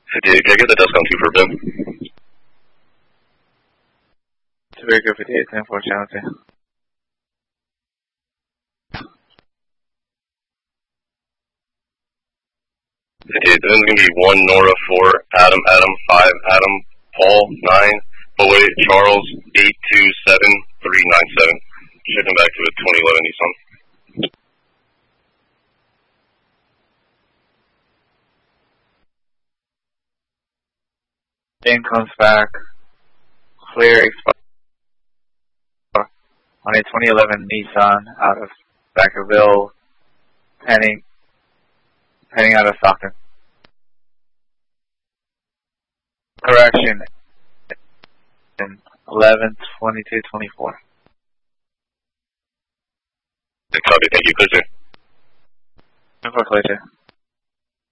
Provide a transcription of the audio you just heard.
58, can I get the desk on 2 for Ben? Tobacco 58, 10-4, channel 2. Then it's going to be 1, Nora, 4, Adam, 5, Adam, Paul, 9, Boy, Charles, 827 397. Shifting back to the 2011 Nissan. Dan comes back, clear expired on a 2011 Nissan out of Vacaville, heading out of Stockton. Correction, 11-22-24. Copy, thank you, clear. Clear.